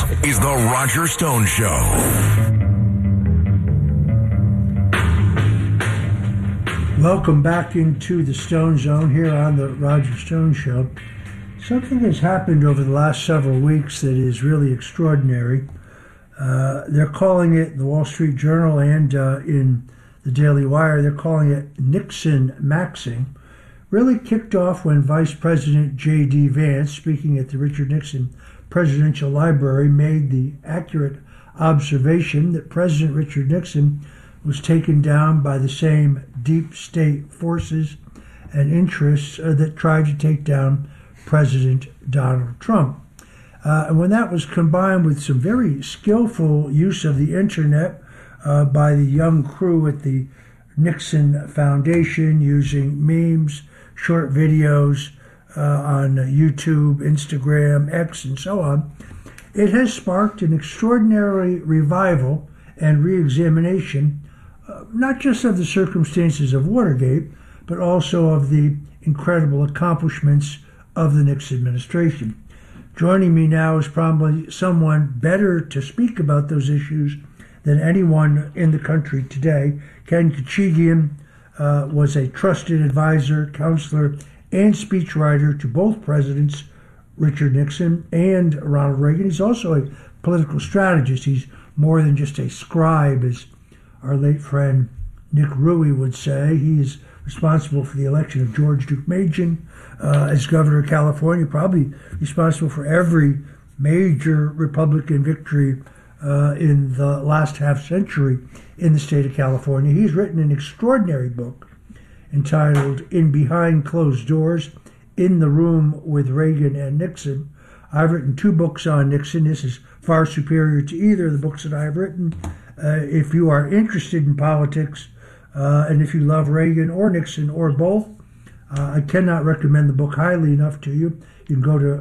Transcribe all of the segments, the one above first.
is The Roger Stone Show. Welcome back into the Stone Zone here on The Roger Stone Show. Something has happened over the last several weeks that is really extraordinary. They're calling it, the Wall Street Journal and in the Daily Wire, they're calling it Nixon Maxing. Really kicked off when Vice President J.D. Vance, speaking at the Richard Nixon Presidential Library, made the accurate observation that President Richard Nixon was taken down by the same deep state forces and interests that tried to take down President Donald Trump. And when that was combined with some very skillful use of the internet by the young crew at the Nixon Foundation, using memes, short videos on YouTube, Instagram, X, and so on, it has sparked an extraordinary revival and re-examination, not just of the circumstances of Watergate, but also of the incredible accomplishments of the Nixon administration. Joining me now is probably someone better to speak about those issues than anyone in the country today. Ken Kachigian was a trusted advisor, counselor, and speechwriter to both presidents, Richard Nixon and Ronald Reagan. He's also a political strategist. He's more than just a scribe, as our late friend Nick Ruey would say. He is responsible for the election of George Deukmejian as governor of California, probably responsible for every major Republican victory in the last half century in the state of California. He's written an extraordinary book entitled In Behind Closed Doors, In the Room with Reagan and Nixon. I've written 2 books on Nixon. This is far superior to either of the books that I've written. If you are interested in politics, and if you love Reagan or Nixon or both, I cannot recommend the book highly enough to you. You can go to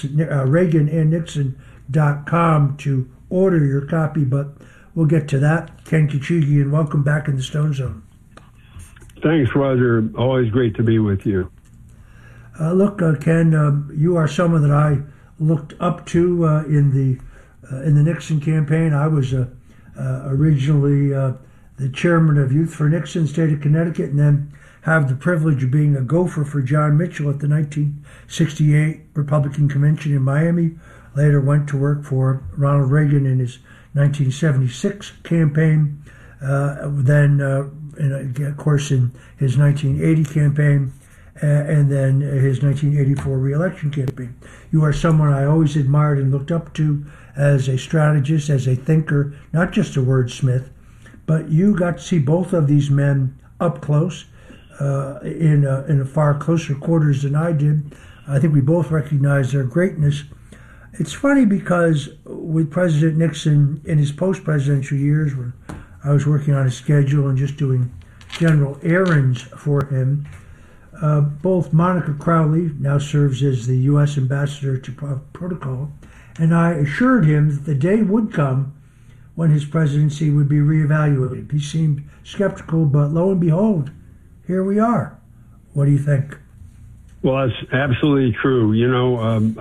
ReaganandNixon.com to order your copy, but we'll get to that. Ken Kachigian, welcome back in the Stone Zone. Thanks, Roger. Always great to be with you. Look, Ken, you are someone that I looked up to in the Nixon campaign. I was originally the chairman of Youth for Nixon, state of Connecticut, and then have the privilege of being a gopher for John Mitchell at the 1968 Republican Convention in Miami. Later went to work for Ronald Reagan in his 1976 campaign, then, of course, in his 1980 campaign, and then his 1984 re-election campaign. You are someone I always admired and looked up to as a strategist, as a thinker, not just a wordsmith, but you got to see both of these men up close in a far closer quarters than I did. I think we both recognize their greatness. It's funny because with President Nixon in his post-presidential years, when I was working on his schedule and just doing general errands for him, both Monica Crowley, now serves as the U.S. ambassador to Protocol, and I assured him that the day would come when his presidency would be reevaluated. He seemed skeptical, but lo and behold, here we are. What do you think? Well, that's absolutely true. You know,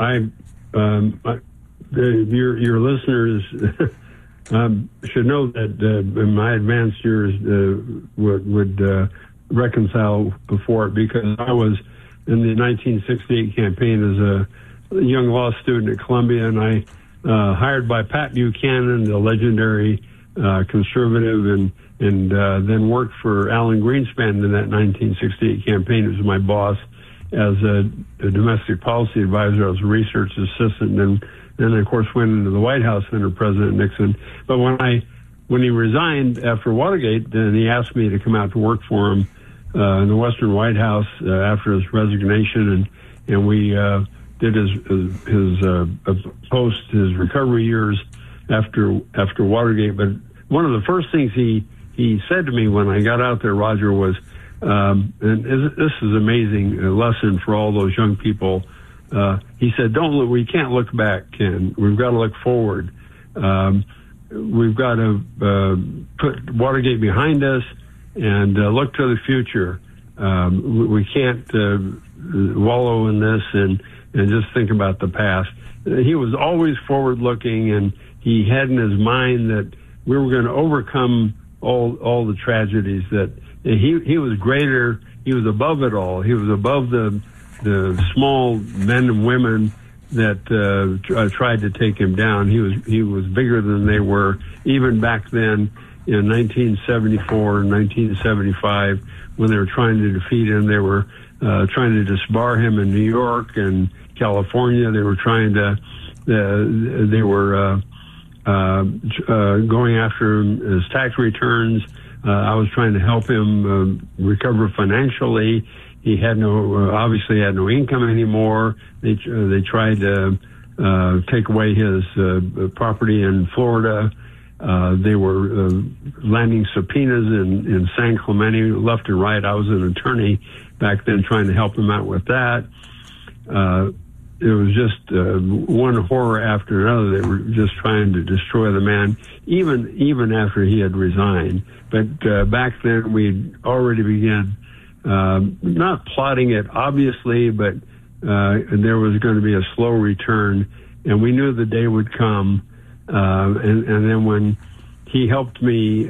your listeners should know that in my advanced years would reconcile before it, because I was in the 1968 campaign as a young law student at Columbia, and I hired by Pat Buchanan, the legendary conservative, and then worked for Alan Greenspan in that 1968 campaign. He was my boss as a domestic policy advisor. I was a research assistant, and then of course went into the White House under President Nixon. But when he resigned after Watergate, then he asked me to come out to work for him in the Western White House after his resignation, and we did his his recovery years after Watergate. But one of the first things he said to me when I got out there, Roger, was, and this is an amazing lesson for all those young people. He said, we can't look back, Ken. We've got to look forward. We've got to put Watergate behind us and look to the future. We can't wallow in this and just think about the past. He was always forward-looking, and he had in his mind that we were going to overcome all the tragedies. That he was greater. He was above it all. He was above the small men and women that tried to take him down. He was bigger than they were, even back then in 1974 and 1975 when they were trying to defeat him. They were trying to disbar him in New York and California. They were trying to. They were going after his tax returns. I was trying to help him recover financially. He had obviously had no income anymore. They tried to take away his property in Florida. They were landing subpoenas in San Clemente left and right. I was an attorney back then trying to help him out with that. It was just one horror after another. They were just trying to destroy the man, even after he had resigned. But back then, we'd already began not plotting it, obviously, but there was going to be a slow return, and we knew the day would come. And then when he helped me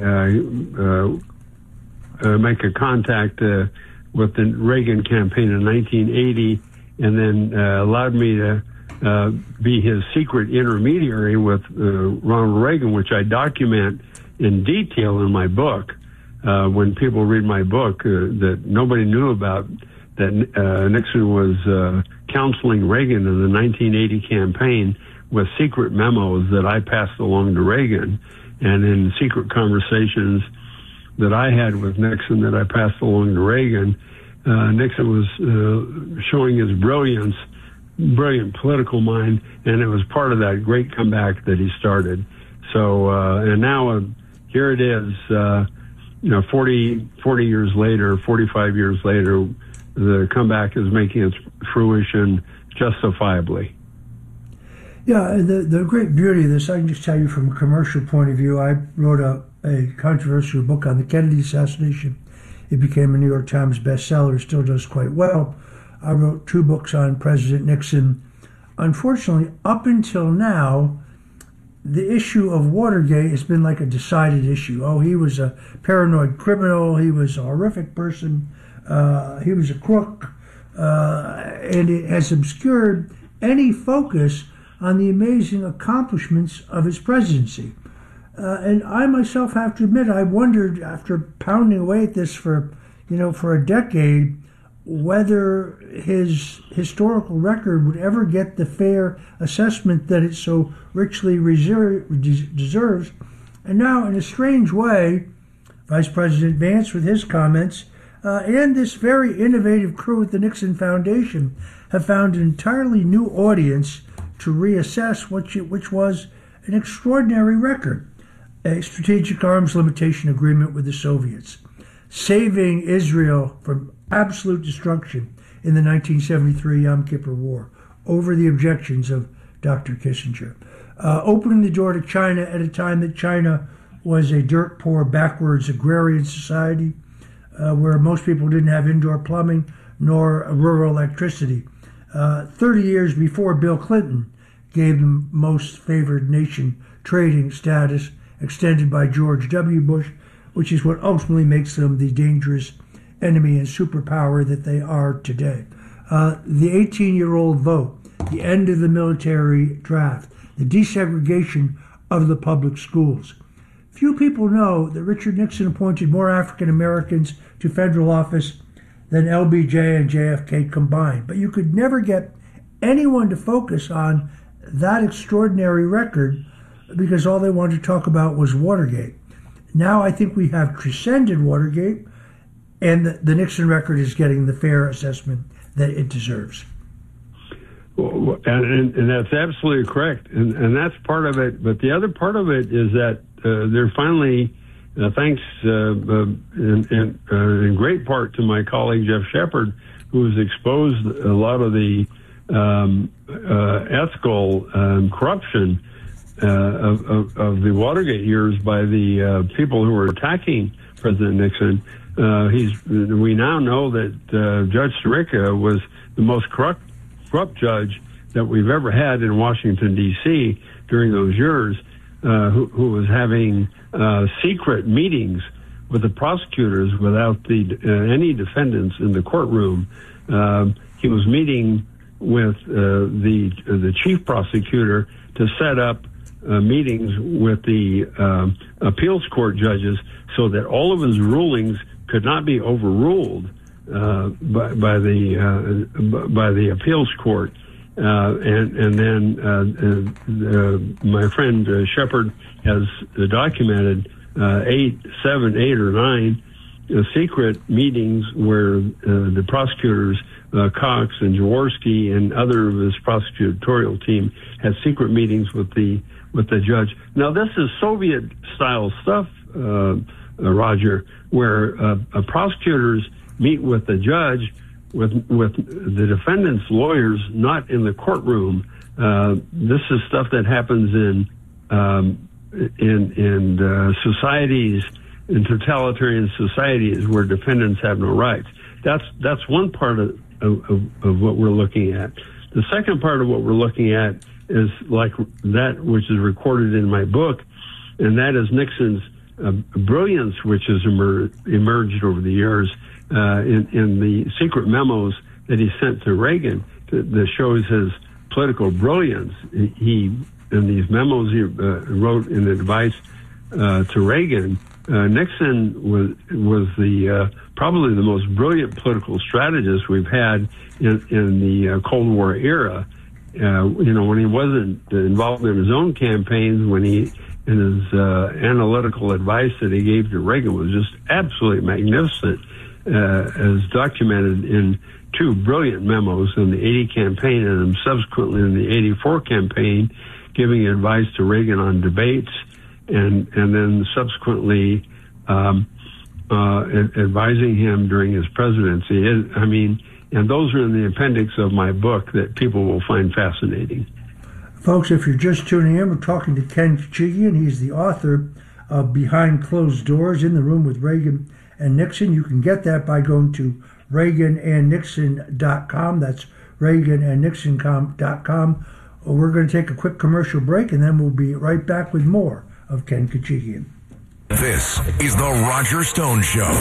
make a contact with the Reagan campaign in 1980, and then allowed me to be his secret intermediary with Ronald Reagan, which I document in detail in my book. When people read my book, that nobody knew about, that Nixon was counseling Reagan in the 1980 campaign with secret memos that I passed along to Reagan, and in secret conversations that I had with Nixon that I passed along to Reagan. Nixon was showing his brilliant political mind, and it was part of that great comeback that he started. So, and now here it is, 40 years later, 45 years later, the comeback is making its fruition justifiably. Yeah, the great beauty of this, I can just tell you from a commercial point of view, I wrote a controversial book on the Kennedy assassination. It became a New York Times bestseller, still does quite well. I wrote 2 books on President Nixon. Unfortunately, up until now, the issue of Watergate has been like a decided issue. Oh, he was a paranoid criminal. He was a horrific person. He was a crook. And it has obscured any focus on the amazing accomplishments of his presidency. And I myself have to admit, I wondered, after pounding away at this for a decade, whether his historical record would ever get the fair assessment that it so richly deserves. And now, in a strange way, Vice President Vance, with his comments, and this very innovative crew at the Nixon Foundation, have found an entirely new audience to reassess which was an extraordinary record. A strategic arms limitation agreement with the Soviets, saving Israel from absolute destruction in the 1973 Yom Kippur War over the objections of Dr. Kissinger, opening the door to China at a time that China was a dirt-poor, backwards agrarian society where most people didn't have indoor plumbing nor rural electricity. 30 years before Bill Clinton gave them most favored nation trading status extended by George W. Bush, which is what ultimately makes them the dangerous enemy and superpower that they are today. The 18-year-old vote, the end of the military draft, the desegregation of the public schools. Few people know that Richard Nixon appointed more African Americans to federal office than LBJ and JFK combined. But you could never get anyone to focus on that extraordinary record because all they wanted to talk about was Watergate. Now I think we have transcended Watergate, and the Nixon record is getting the fair assessment that it deserves. Well, and that's absolutely correct, and that's part of it. But the other part of it is that they're finally, thanks in great part to my colleague Jeff Shepard, who has exposed a lot of the ethical corruption of the Watergate years by the people who were attacking President Nixon. We now know that Judge Sirica was the most corrupt judge that we've ever had in Washington, D.C. during those years, who was having secret meetings with the prosecutors without any defendants in the courtroom. He was meeting with the chief prosecutor to set up meetings with the appeals court judges so that all of his rulings could not be overruled by the appeals court. And then my friend Shepard has documented 8 or 9 secret meetings where the prosecutors, Cox and Jaworski and other of his prosecutorial team, had secret meetings with the judge. Now, this is Soviet-style stuff, Roger, where prosecutors meet with the judge, with the defendant's lawyers not in the courtroom. This is stuff that happens in societies, in totalitarian societies where defendants have no rights. That's one part of what we're looking at. The second part of what we're looking at is like that which is recorded in my book, and that is Nixon's brilliance, which has emerged over the years in the secret memos that he sent to Reagan that shows his political brilliance. He, in these memos, he wrote in advice to Reagan. Nixon was the probably the most brilliant political strategist we've had in the Cold War era. When he wasn't involved in his own campaigns, when he and his analytical advice that he gave to Reagan was just absolutely magnificent, as documented in 2 brilliant memos in the 80 campaign and subsequently in the 84 campaign, giving advice to Reagan on debates, and then subsequently advising him during his presidency. And those are in the appendix of my book that people will find fascinating. Folks, if you're just tuning in, we're talking to Ken Khachigian. He's the author of Behind Closed Doors, In the Room with Reagan and Nixon. You can get that by going to ReaganandNixon.com. That's ReaganandNixon.com. We're going to take a quick commercial break, and then we'll be right back with more of Ken Khachigian. This is The Roger Stone Show.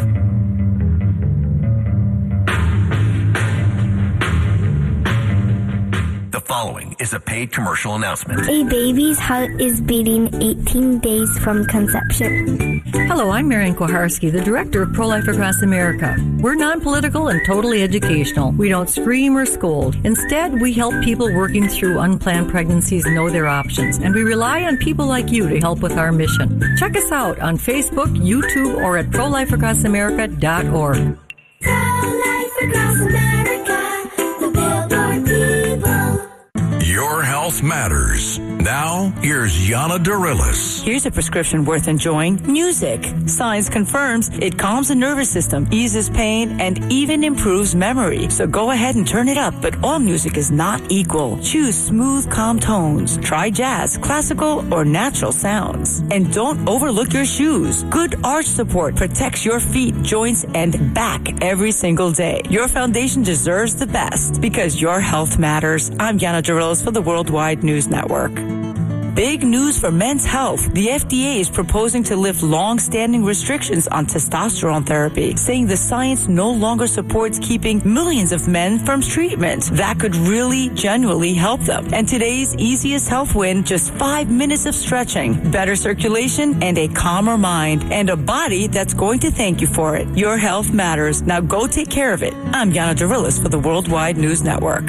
The following is a paid commercial announcement. A baby's heart is beating 18 days from conception. Hello, I'm Marian Kuharski, the director of Pro-Life Across America. We're non-political and totally educational. We don't scream or scold. Instead, we help people working through unplanned pregnancies know their options, and we rely on people like you to help with our mission. Check us out on Facebook, YouTube, or at ProLifeAcrossAmerica.org. Pro-Life Across America, the Billboard people. Your health matters. Now, here's Yana Dorillis. Here's a prescription worth enjoying. Music. Science confirms it calms the nervous system, eases pain, and even improves memory. So go ahead and turn it up, but all music is not equal. Choose smooth, calm tones. Try jazz, classical, or natural sounds. And don't overlook your shoes. Good arch support protects your feet, joints, and back every single day. Your foundation deserves the best because your health matters. I'm Yana Dorillis for the Worldwide News Network. Big news for men's health. The FDA is proposing to lift long-standing restrictions on testosterone therapy, saying the science no longer supports keeping millions of men from treatment. That could really, genuinely help them. And today's easiest health win, just 5 minutes of stretching, better circulation, and a calmer mind, and a body that's going to thank you for it. Your health matters. Now go take care of it. I'm Yana Dorillis for the Worldwide News Network.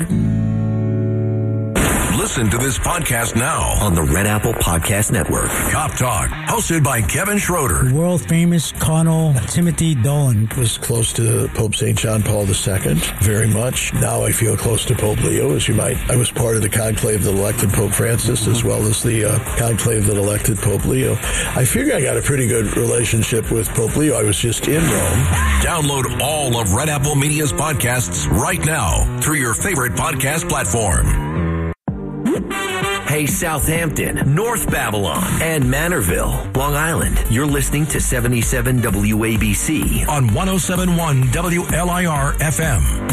Listen to this podcast now on the Red Apple Podcast Network. Cop Talk, hosted by Kevin Schroeder. World-famous Colonel Timothy Dolan was close to Pope St. John Paul II, very much. Now I feel close to Pope Leo, as you might. I was part of the conclave that elected Pope Francis, as well as the conclave that elected Pope Leo. I figure I got a pretty good relationship with Pope Leo. I was just in Rome. Download all of Red Apple Media's podcasts right now through your favorite podcast platform. Hey, Hey, Southampton, North Babylon, and Manorville, Long Island. You're listening to 77 WABC on 107.1 WLIR FM.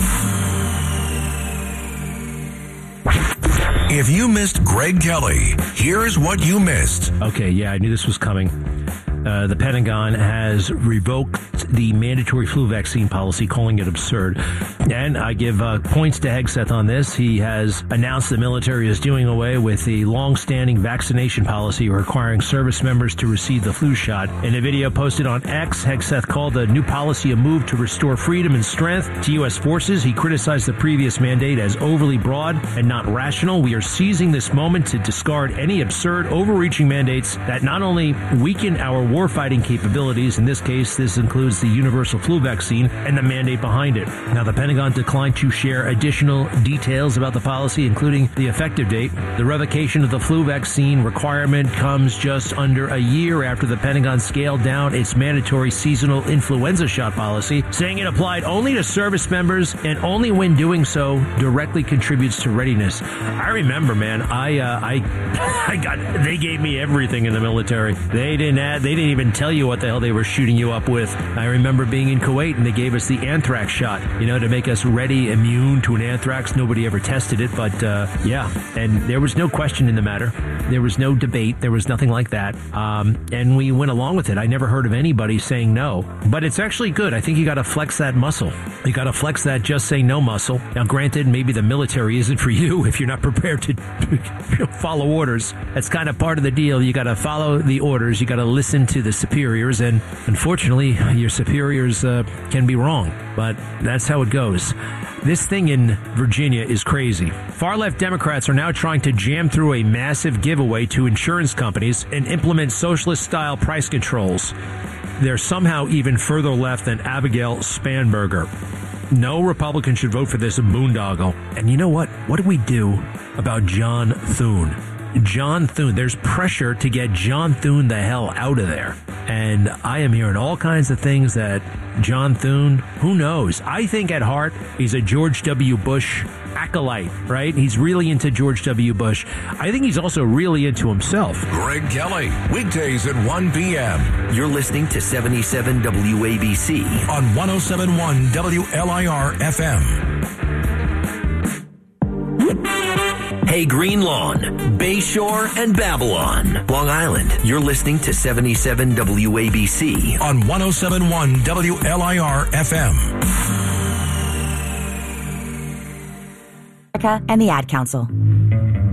If you missed Greg Kelly, here's what you missed. Okay, yeah, I knew this was coming. The Pentagon has revoked the mandatory flu vaccine policy, calling it absurd. And I give points to Hegseth on this. He has announced the military is doing away with the long-standing vaccination policy requiring service members to receive the flu shot. In a video posted on X, Hegseth called the new policy a move to restore freedom and strength to U.S. forces. He criticized the previous mandate as overly broad and not rational. We are seizing this moment to discard any absurd, overreaching mandates that not only weaken our warfighting capabilities. In this case, this includes the universal flu vaccine and the mandate behind it. Now, the Pentagon declined to share additional details about the policy, including the effective date. The revocation of the flu vaccine requirement comes just under a year after the Pentagon scaled down its mandatory seasonal influenza shot policy, saying it applied only to service members and only when doing so directly contributes to readiness. I remember, man, they gave me everything in the military. They didn't even tell you what the hell they were shooting you up with. I remember being in Kuwait and they gave us the anthrax shot, to make us ready, immune to an anthrax. Nobody ever tested it, but yeah. And there was no question in the matter. There was no debate. There was nothing like that. And we went along with it. I never heard of anybody saying no, but it's actually good. I think you got to flex that muscle. You got to flex that just say no muscle. Now, granted, maybe the military isn't for you if you're not prepared to follow orders. That's kind of part of the deal. You got to follow the orders. You got to listen to the superiors, and unfortunately your superiors can be wrong, but that's how it goes. This thing in Virginia is crazy. Far-left Democrats are now trying to jam through a massive giveaway to insurance companies and implement socialist-style price controls. They're somehow even further left than Abigail Spanberger. No Republican should vote for this boondoggle. And you know what? What do we do about John Thune? John Thune. There's pressure to get John Thune the hell out of there. And I am hearing all kinds of things that John Thune, who knows? I think at heart, he's a George W. Bush acolyte, right? He's really into George W. Bush. I think he's also really into himself. Greg Kelly, weekdays at 1 p.m. You're listening to 77 WABC on 107.1 WLIR FM. Hey, Green Lawn, Bayshore, and Babylon, Long Island. You're listening to 77 WABC on 107.1 WLIR FM. And the Ad Council.